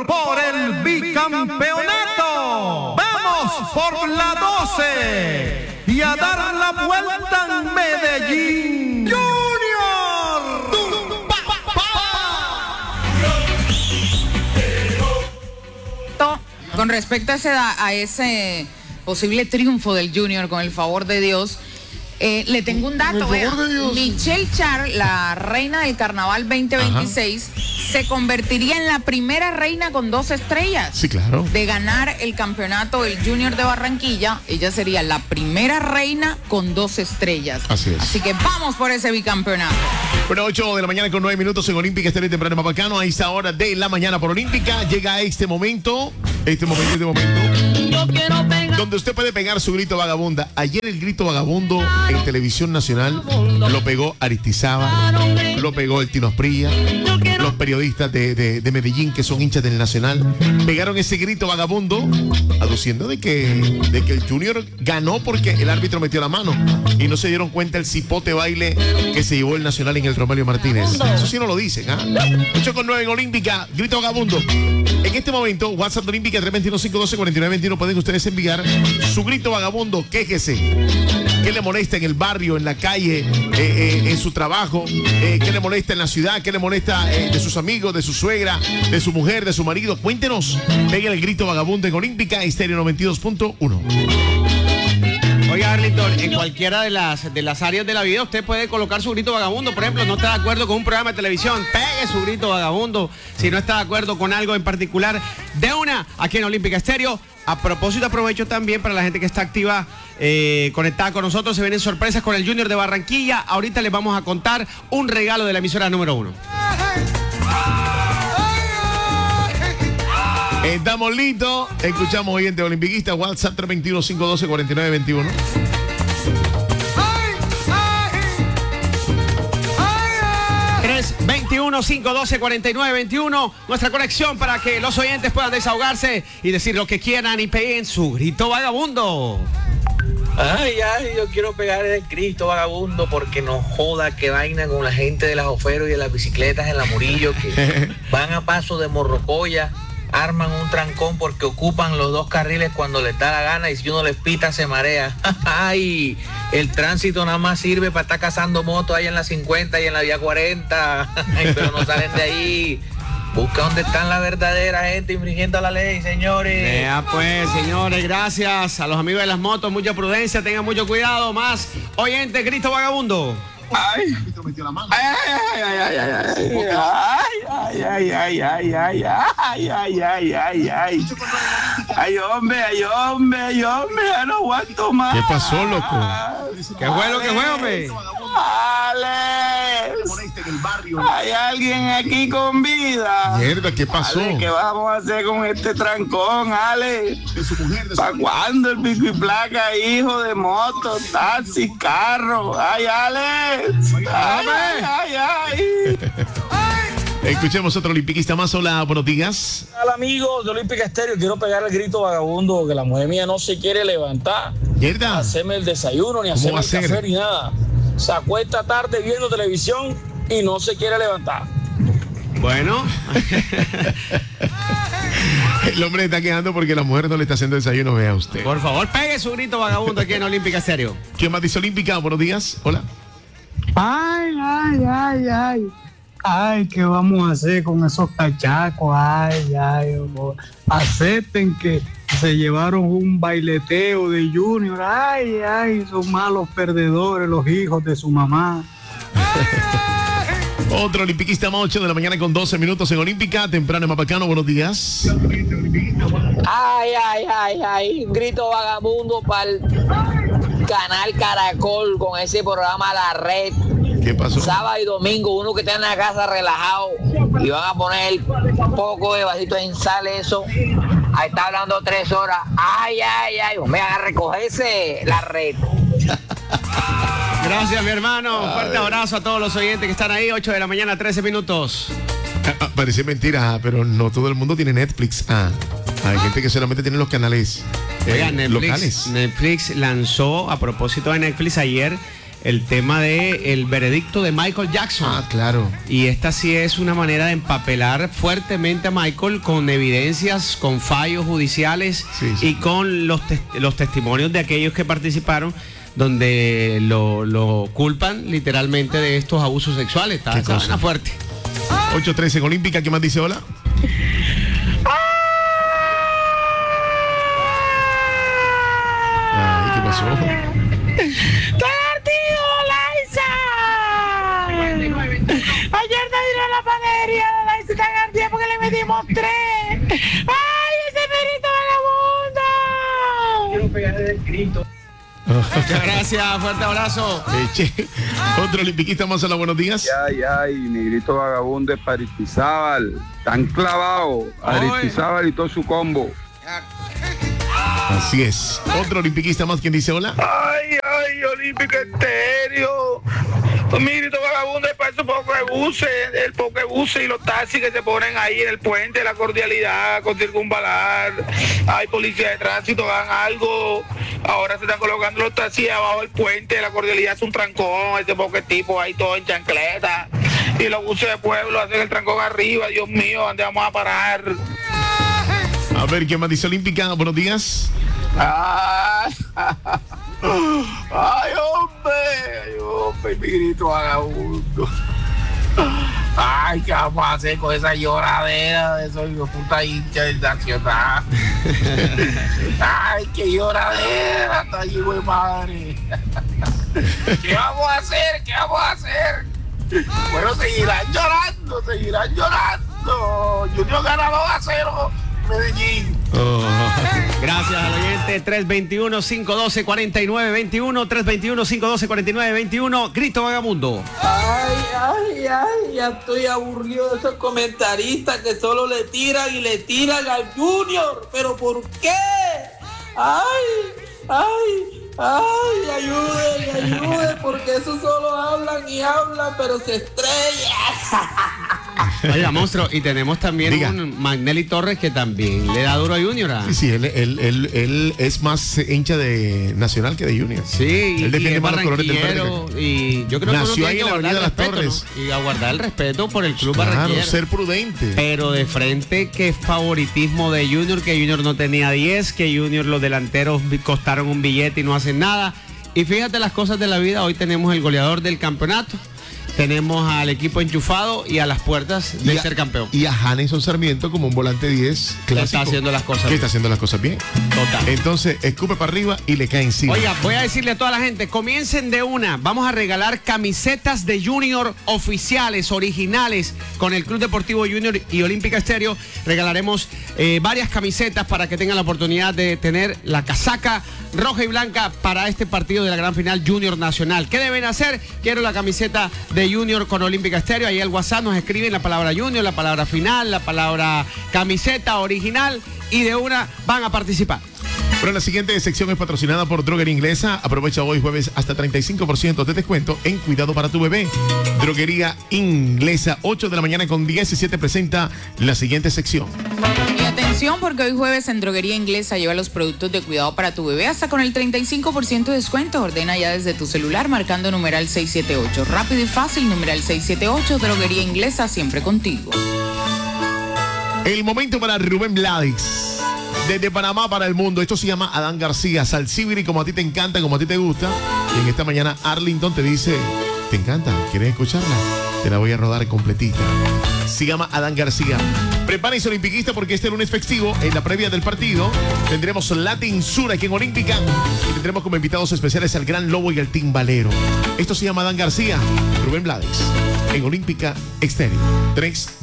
por el bicampeonato. Vamos por la 12 y a dar la vuelta en Medellín. Junior. Con respecto a ese posible triunfo del Junior, con el favor de Dios, le tengo un dato. Michelle Char, la reina del Carnaval 2026, se convertiría en la primera reina con 2 estrellas. Sí, claro. De ganar el campeonato del Junior de Barranquilla. Ella sería la primera reina con 2 estrellas. Así es. Así que vamos por ese bicampeonato. Bueno, 8 de la mañana con 9 minutos en Olímpica Estéreo Temprano Mapacano. A esta hora de la mañana por Olímpica llega este momento, donde usted puede pegar su grito vagabunda. Ayer el grito vagabundo en Televisión Nacional lo pegó Aristizábal, lo pegó el Tino Asprilla, los periodistas de Medellín que son hinchas del Nacional pegaron ese grito vagabundo aduciendo de que el Junior ganó porque el árbitro metió la mano y no se dieron cuenta el cipote baile que se llevó el Nacional en el Romelio Martínez. Eso sí no lo dicen, 8:09 en Olímpica, grito vagabundo. En este momento, WhatsApp de Olímpica 321-512-4921, pueden ustedes enviar su grito vagabundo, quéjese. ¿Qué le molesta en el barrio, en la calle, en su trabajo? ¿Qué le molesta en la ciudad? ¿Qué le molesta de sus amigos, de su suegra, de su mujer, de su marido? Cuéntenos. Peguen el grito vagabundo en Olímpica, Estéreo 92.1. Oiga, Arlington, en cualquiera de las áreas de la vida usted puede colocar su grito vagabundo. Por ejemplo, no está de acuerdo con un programa de televisión, pegue su grito vagabundo. Si no está de acuerdo con algo en particular, de una, aquí en Olímpica Estéreo. A propósito, aprovecho también para la gente que está activa, conectada con nosotros. Se vienen sorpresas con el Junior de Barranquilla. Ahorita les vamos a contar un regalo de la emisora número 1. Estamos listos. Escuchamos oyente olimpiquista. WhatsApp 321-512-4921. 321-512-4921. Nuestra conexión para que los oyentes puedan desahogarse y decir lo que quieran y peguen su grito vagabundo. Ay, yo quiero pegar el Cristo vagabundo porque no joda que vaina con la gente de las oferos y de las bicicletas en la Murillo que van a paso de morrocoya, arman un trancón porque ocupan los 2 carriles cuando les da la gana y si uno les pita se marea. Ay, el tránsito nada más sirve para estar cazando motos ahí en la 50 y en la vía 40. Ay, pero no salen de ahí. Busca dónde están la verdadera gente infringiendo la ley, señores. Vea pues, señores, gracias a los amigos de las motos, mucha prudencia, tengan mucho cuidado. Más oyente, grito vagabundo. Ay, hombre, ya no aguanto más. ¿Qué pasó, loco? ¿Qué fue, hombre? Alex, hay alguien aquí con vida. Mierda, ¿qué pasó? Alex, ¿qué vamos a hacer con este trancón, Alex? ¿Para cuándo el pico y placa, hijo de moto, taxi, carro? Ay, Alex. Ay. Escuchemos otro olimpiquista más. Hola, buenos días. Hola, amigos de Olímpica Estéreo. Quiero pegar el grito vagabundo que la mujer mía no se quiere levantar. ¿Mierda? Hacerme el desayuno, ni hacerme el café, ni nada. Se acuesta tarde viendo televisión y no se quiere levantar. Bueno. El hombre está quedando porque la mujer no le está haciendo desayuno, vea usted. Por favor, pegue su grito vagabundo aquí en Olímpica Estéreo. ¿Quién más dice Olímpica? Buenos días. Hola. Ay, ¿qué vamos a hacer con esos cachacos? Acepten que se llevaron un baileteo de Junior. Ay, son malos perdedores los hijos de su mamá. Otro olimpiquista más, 8 de la mañana con 12 minutos en Olímpica, temprano en Mapacano, buenos días. Ay, grito vagabundo para el canal Caracol con ese programa La Red. ¿Qué pasó? Sábado y domingo, uno que está en la casa relajado y van a poner poco de vasito en sal, eso. Ahí está hablando 3 horas. Ay, me van a recogerse La Red. Gracias, mi hermano. Un fuerte abrazo a todos los oyentes que están ahí. 8 de la mañana, 13 minutos. Parece mentira, pero no todo el mundo tiene Netflix. Hay gente que solamente tiene los canales Oiga, locales. Netflix lanzó, a propósito de Netflix, ayer el tema de el veredicto de Michael Jackson. Ah, claro. Y esta sí es una manera de empapelar fuertemente a Michael con evidencias, con fallos judiciales y con los testimonios de aquellos que participaron, donde lo culpan literalmente de estos abusos sexuales. Está fuerte. 8:13 en Olímpica, ¿qué más dice hola? Ay, ¿qué pasó? ¡Estoy ardido, Laisa! Ayer te dieron la panadería de Laisa y tan ardida porque le metimos 3. ¡Ay, ese perrito vagabundo! Quiero pegarle el grito. Muchas gracias, fuerte abrazo. Otro olimpiquista más, hola, buenos días. Ay, negrito vagabundo es para Aristizábal. Tan clavado. Aristizábal y todo su combo. Así es. Otro olimpiquista más, ¿quién dice hola? Ay, Olímpica Estéreo. Negrito vagabundo es para esos pokebuses, el pokebus y los taxis que se ponen ahí en el puente de la Cordialidad con Circunvalar. Ay, policía de tránsito, hagan algo. Ahora se están colocando los taxis abajo del puente de la Cordialidad, es un trancón, ese poke tipo ahí todo en chancleta. Y los buses de pueblo hacen el trancón arriba, Dios mío, ¿dónde vamos a parar? A ver, ¿qué más dice Olímpica? Buenos días. Ay, hombre, mi grito vagabundo. Ay, ¿qué vamos a hacer con esa lloradera de esos hijos de puta hinchas del Nacional? Ay, qué lloradera, está allí, güey, madre. ¿Qué vamos a hacer? ¿Qué vamos a hacer? Bueno, seguirán llorando. Junior gana 2-0. Medellín. Gracias al oyente. 321-512-4921, 321-512-4921. Grito vagabundo. Ay, ya estoy aburrido de esos comentaristas que solo le tiran al Junior. ¿Pero por qué? Ayude, porque esos solo hablan, pero se estrellan. Oiga, monstruo, y tenemos también un Magnelli Torres que también le da duro a Junior. Sí, él es más hincha de Nacional que de Junior. Sí, él defiende más los colores del verde. Y yo creo que nació ahí en la Avenida de las Torres. ¿No? Y a guardar el respeto por el club barranquillero. Claro, ser prudente. Pero de frente, que favoritismo de Junior, que Junior no tenía 10, que Junior los delanteros costaron un billete y no hacen nada. Y fíjate las cosas de la vida, hoy tenemos el goleador del campeonato. Tenemos al equipo enchufado y a las puertas de ser campeón. Y a Janeson Sarmiento como un volante 10 clásico. Que está haciendo las cosas bien. Está haciendo las cosas bien. Total. Entonces, escupe para arriba y le cae encima. Oiga, voy a decirle a toda la gente, comiencen de una. Vamos a regalar camisetas de Junior oficiales, originales, con el Club Deportivo Junior y Olímpica Estéreo. Regalaremos varias camisetas para que tengan la oportunidad de tener la casaca roja y blanca para este partido de la gran final Junior Nacional. ¿Qué deben hacer? Quiero la camiseta de Junior con Olímpica Estéreo. Ahí el WhatsApp nos escriben la palabra Junior, la palabra final, la palabra camiseta original y de una van a participar. Pero la siguiente sección es patrocinada por Droguería Inglesa. Aprovecha hoy jueves hasta 35% de descuento en cuidado para tu bebé. Droguería Inglesa, 8 de la mañana con 17 presenta la siguiente sección. Y atención, porque hoy jueves en Droguería Inglesa lleva los productos de cuidado para tu bebé hasta con el 35% de descuento. Ordena ya desde tu celular marcando numeral 678. Rápido y fácil, numeral 678. Droguería Inglesa, siempre contigo. El momento para Rubén Blades. Desde Panamá para el mundo. Esto se llama Adán García. Salsibiri, como a ti te encanta, como a ti te gusta. Y en esta mañana Arlington te dice, ¿te encanta? ¿Quieres escucharla? Te la voy a rodar completita. Se llama Adán García. Prepárense, olimpiquista, porque este lunes festivo, en la previa del partido, tendremos Latin Sur aquí en Olímpica. Y tendremos como invitados especiales al Gran Lobo y al Timbalero. Esto se llama Adán García. Rubén Blades en Olímpica Estéreo. 3